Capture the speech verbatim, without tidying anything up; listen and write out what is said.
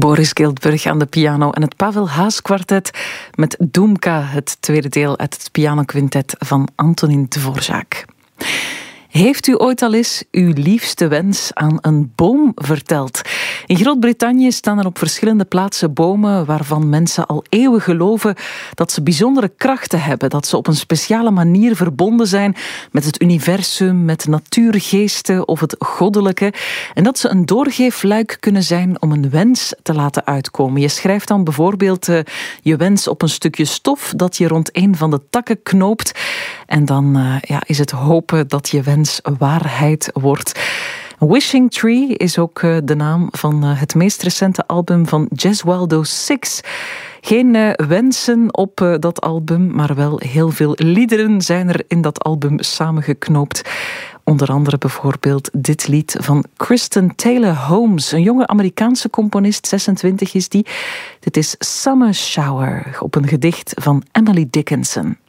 Boris Giltburg aan de piano en het Pavel Haas kwartet met Dumka, het tweede deel uit het pianoquintet van Antonin Dvorak. Heeft u ooit al eens uw liefste wens aan een boom verteld? In Groot-Brittannië staan er op verschillende plaatsen bomen waarvan mensen al eeuwen geloven dat ze bijzondere krachten hebben, dat ze op een speciale manier verbonden zijn met het universum, met natuurgeesten of het goddelijke en dat ze een doorgeefluik kunnen zijn om een wens te laten uitkomen. Je schrijft dan bijvoorbeeld uh, je wens op een stukje stof dat je rond een van de takken knoopt en dan uh, ja, is het hopen dat je wens waarheid wordt. Wishing Tree is ook uh, de naam van uh, het meest recente album van Gesualdo Six. Geen uh, wensen op uh, dat album, maar wel heel veel liederen zijn er in dat album samengeknoopt. Onder andere bijvoorbeeld dit lied van Kristen Taylor Holmes, een jonge Amerikaanse componist, zesentwintig is die. Dit is Summer Shower, op een gedicht van Emily Dickinson.